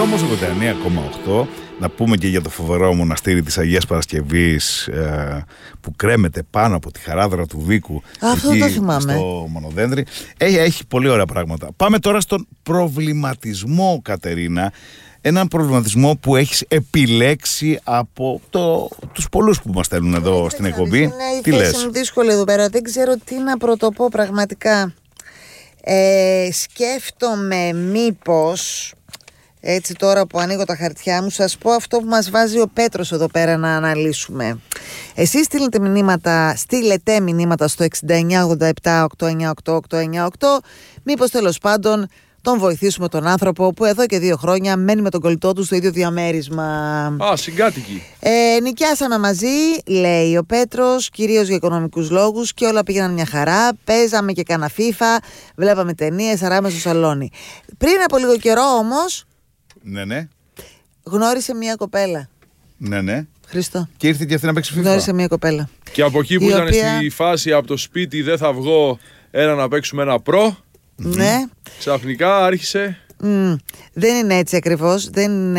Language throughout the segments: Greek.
όμως 89,8. Να πούμε και για το φοβερό μοναστήρι της Αγίας Παρασκευής που κρέμεται πάνω από τη χαράδρα του Βίκου. Αυτό εκεί, το θυμάμαι. στο Μονοδένδρη. Έχει πολύ ωραία πράγματα. Πάμε τώρα στον προβληματισμό, Κατερίνα. Έναν προβληματισμό που έχεις επιλέξει από τους πολλούς που μας στέλνουν εδώ στην εκπομπή. Τι λες? Είναι δύσκολο εδώ πέρα. Δεν ξέρω τι να πρωτοπώ πραγματικά. Σκέφτομαι μήπως, έτσι τώρα που ανοίγω τα χαρτιά μου, σας πω αυτό που μας βάζει ο Πέτρος εδώ πέρα να αναλύσουμε. Εσείς στείλετε μηνύματα στο 6987-898-898. Μήπως τέλος πάντων τον βοηθήσουμε τον άνθρωπο που εδώ και 2 χρόνια μένει με τον κολλητό του στο ίδιο διαμέρισμα. Συγκάτοικοι. Νοικιάσαμε μαζί, λέει ο Πέτρος, κυρίως για οικονομικούς λόγους, και όλα πήγαιναν μια χαρά. Παίζαμε και κάνα FIFA, βλέπαμε ταινίες, αράμε στο σαλόνι. Πριν από λίγο καιρό όμως, ναι, γνώρισε μια κοπέλα. Ναι. Χριστό. Και ήρθε και αυτή να παίξει FIFA. Γνώρισε μια κοπέλα. Και από εκεί που ήταν στη φάση από το σπίτι δεν θα βγω, έλα να παίξουμε ένα προ. Ναι. Ξαφνικά άρχισε. Δεν είναι έτσι ακριβώς.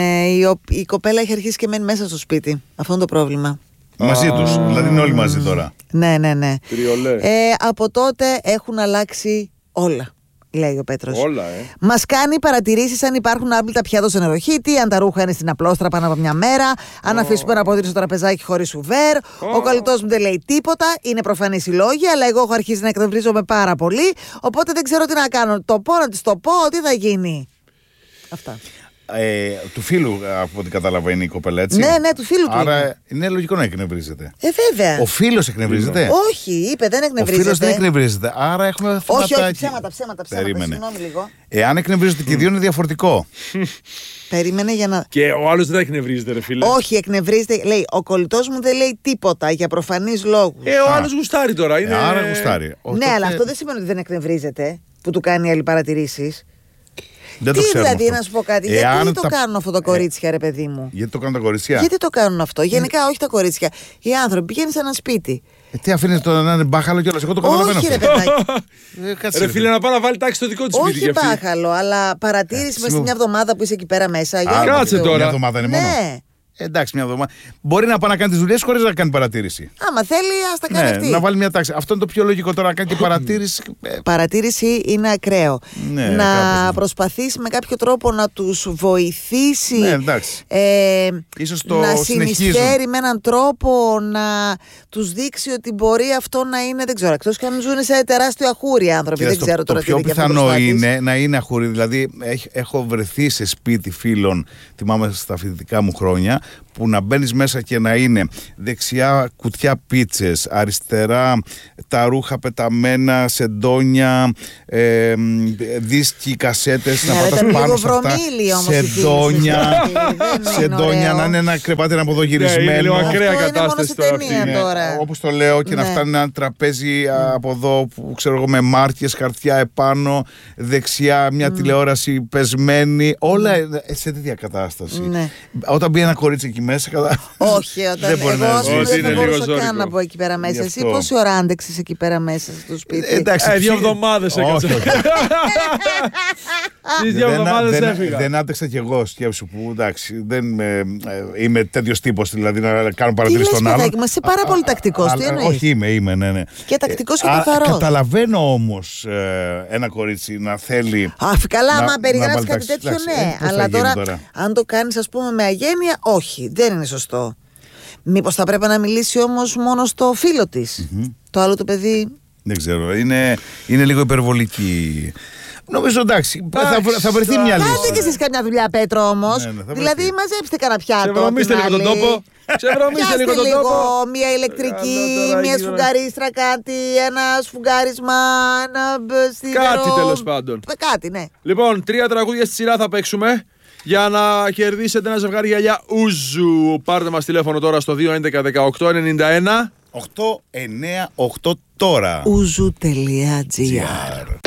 Η κοπέλα έχει αρχίσει και μένει μέσα στο σπίτι. Αυτό είναι το πρόβλημα. Μαζί τους. Δηλαδή είναι όλοι μαζί τώρα. Ναι. Τριολέ. Από τότε έχουν αλλάξει όλα, λέει ο Πέτρος. Όλα, Μας κάνει παρατηρήσεις αν υπάρχουν άπλυτα πιάτα στο νεροχύτη, αν τα ρούχα είναι στην απλόστρα πάνω από μια μέρα, αν αφήσουμε ένα πόδι στο τραπεζάκι χωρίς σουβέρ. Ο κολλητός μου δεν λέει τίποτα. Είναι προφανής οι λόγοι, αλλά εγώ έχω αρχίσει να εκνευρίζομαι πάρα πολύ. Οπότε δεν ξέρω τι να κάνω. Το πω, να της το πω, τι θα γίνει. Αυτά. Του φίλου, από ό,τι καταλαβαίνει η κοπέλα, έτσι. Ναι, του φίλου του. Άρα είναι λογικό να εκνευρίζεται. Βέβαια. Ο φίλος εκνευρίζεται. Όχι, είπε, δεν εκνευρίζεται. Ο φίλος δεν εκνευρίζεται. Άρα έχουμε θεματάκι. Όχι, ψέματα. Συγγνώμη λίγο. Εάν εκνευρίζονται και οι δύο είναι διαφορετικό. Περίμενε για να. Και ο άλλος δεν εκνευρίζεται, ρε φίλε. Όχι, εκνευρίζεται. Λέει, ο κολλητός μου δεν λέει τίποτα για προφανείς λόγους. Ο άλλος γουστάρει τώρα. Άρα γουστάρει. Ναι, αλλά αυτό δεν σημαίνει ότι δεν εκνευρίζεται, που του κάνει άλλη παρατηρήσεις. Δεν τι το δηλαδή, αυτό. να σου πω κάτι. Γιατί το κάνουν αυτό τα κορίτσια, ρε παιδί μου. Γιατί το κάνουν τα κορίτσια. Γιατί το κάνουν αυτό. Γενικά, όχι τα κορίτσια. Οι άνθρωποι πηγαίνουν σε ένα σπίτι. Τι αφήνει το να είναι μπάχαλο κιόλας. Εγώ το καταλαβαίνω. Όχι, αυτό. ρε παιδάκι. Ρε φίλε, να πάει να βάλει τάξη στο δικό της σπίτι. Όχι μπάχαλο, αλλά παρατήρηση μέσα στη μια εβδομάδα που είσαι εκεί πέρα μέσα. Κάτσε τώρα. Μια εβδομάδα είναι μόνο. Ναι. Εντάξει, μια εβδομάδα. Μπορεί να πάει να κάνει τις δουλειές χωρίς να κάνει παρατήρηση. Άμα θέλει, ας τα κάνει αυτή. Να βάλει μια τάξη. Αυτό είναι το πιο λογικό τώρα, να κάνει και παρατήρηση. Παρατήρηση είναι ακραίο. Ναι, να προσπαθήσει με κάποιο τρόπο να τους βοηθήσει. Ναι, εντάξει. Ίσως το να συνεχίζουν. συνεισφέρει με έναν τρόπο, να τους δείξει ότι μπορεί αυτό να είναι. Δεν ξέρω. Εκτός και αν ζουν σε τεράστιο αχούρι άνθρωποι. Δεν ξέρω τώρα τι είναι. Το πιο πιθανό είναι να είναι αχούρι. Δηλαδή, έχω βρεθεί σε σπίτι φίλων, θυμάμαι στα φοιτητικά μου χρόνια, που να μπαίνεις μέσα και να είναι δεξιά κουτιά πίτσες, αριστερά τα ρούχα πεταμένα, σεντόνια, δίσκοι, κασέτες, να πατάς πάνω σε αυτά, σεντόνια, να είναι ένα κρεβάτι από εδώ γυρισμένο. Είναι ακραία κατάσταση τώρα αυτή. Όπως το λέω, και να φτάνει ένα τραπέζι από εδώ που ξέρω εγώ με μάρκες, χαρτιά επάνω, δεξιά μια τηλεόραση πεσμένη, όλα σε τέτοια κατάσταση. Όταν μπει ένα κορίτσι εκεί μέσα, όχι, όταν εγώ δεν θα μπορούσα καν να πω εκεί πέρα μέσα. Εσύ πόση ώρα άντεξες εκεί πέρα μέσα στο σπίτι? Εντάξει, 2 εβδομάδες έκατσα. Τις 2 εβδομάδες έφυγα. Δεν άντεξα κι εγώ, σκέψου, που εντάξει, δεν είμαι τέτοιος τύπος, δηλαδή να κάνω παρατηρήσεις στον άλλον. Μα είσαι πάρα πολύ τακτικός, τι εννοείς? Όχι, είμαι, ναι. Και τακτικός και καθαρός. Καταλαβαίνω όμως ένα κορίτσι να θέλει. Καλά, άμα περιγράψεις κάτι τέτοιο, ναι. Αλλά τώρα, αν το κάνεις, ας πούμε, με αγένεια, όχι, δεν είναι σωστό. Μήπως θα πρέπει να μιλήσει όμως μόνο στο φίλο της? Το άλλο το παιδί. Δεν ξέρω, είναι λίγο υπερβολική. Νομίζω εντάξει, θα βρεθεί μια λύση. Κάντε και εσείς καμιά δουλειά, Πέτρο, όμως. Δηλαδή, μαζέψτε κανένα πιάτο. Ξεβρωμίστε λίγο τον τόπο. Ξεβρωμίστε λίγο μια ηλεκτρική, μια σφουγγαρίστρα, κάτι, ένα σφουγγάρισμα, ένα στήριο. Κάτι τέλος πάντων. Κάτι, ναι. Λοιπόν, 3 τραγούδια στη σειρά θα παίξουμε για να κερδίσετε ένα ζευγάρι γυαλιά Ούζου. Πάρτε μας τηλέφωνο τώρα στο 211-1891 898 τώρα. Uzu.gr